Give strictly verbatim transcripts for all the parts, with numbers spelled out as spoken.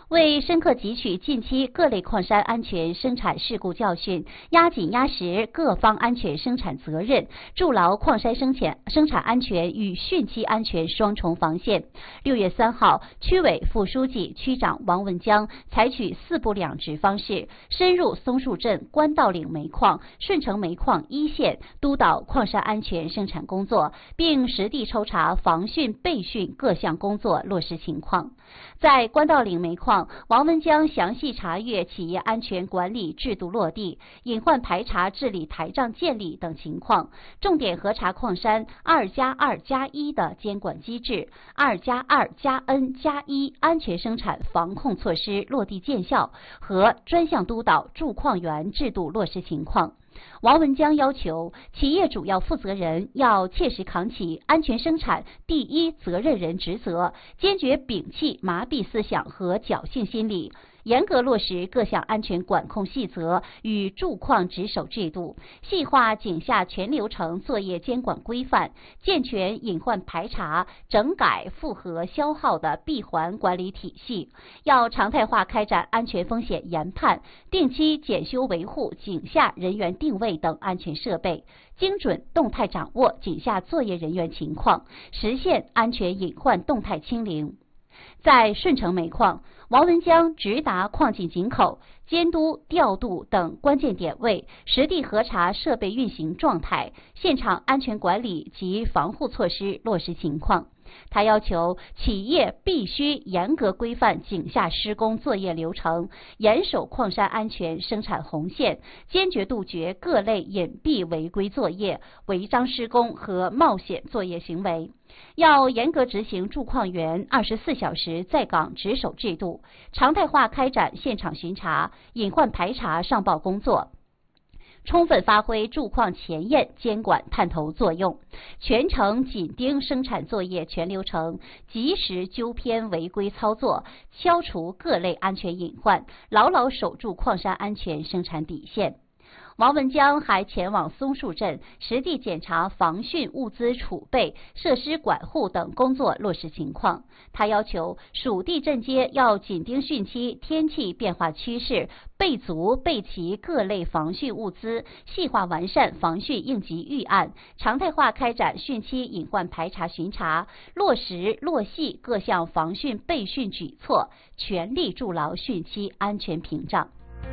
为深刻汲取近期各类矿山安全生产事故教训，压紧压实各方安全生产责任，筑牢矿山生产生产安全与汛期安全双重防线。六月三号，区委副书记、区长王文江采取四不两直方式，深入松树镇官道岭煤矿、顺城煤矿一线，督导矿山安全生产工作，并实地抽查防汛备汛各项工作落实情况。在官道岭煤矿，王文江详细查阅企业安全管理制度落地、隐患排查治理台账建立等情况，重点核查矿山二加二加一的监管机制、二加二加 N 加一安全生产防控措施落地见效和专项督导驻矿员制度落实情况。王文江要求企业主要负责人要切实扛起安全生产第一责任人职责，坚决摒弃麻痹思想和侥幸心理，严格落实各项安全管控细则与驻矿值守制度，细化井下全流程作业监管规范，健全隐患排查、整改复核消耗的闭环管理体系。要常态化开展安全风险研判，定期检修维护井下人员定位等安全设备，精准动态掌握井下作业人员情况，实现安全隐患动态清零。在顺城煤矿，王文江直达矿井井口，监督调度等关键点位，实地核查设备运行状态、现场安全管理及防护措施落实情况。他要求企业必须严格规范井下施工作业流程，严守矿山安全生产红线，坚决杜绝各类隐蔽违规作业、违章施工和冒险作业行为。要严格执行驻矿员二十四小时在岗值守制度，常态化开展现场巡查、隐患排查上报工作，充分发挥驻矿前验监管探头作用，全程紧盯生产作业全流程，及时纠偏违规操作，消除各类安全隐患，牢牢守住矿山安全生产底线。王文江还前往松树镇实地检查防汛物资储备、设施管护等工作落实情况。他要求属地镇街要紧盯汛期天气变化趋势，备足备齐各类防汛物资，细化完善防汛应急预案，常态化开展汛期隐患排查巡查，落实落细各项防汛备汛举措，全力筑牢汛期安全屏障。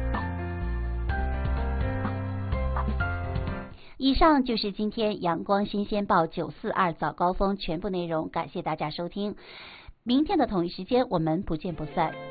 以上就是今天阳光新鲜报九四二早高峰全部内容，感谢大家收听。明天的同一时间，我们不见不散。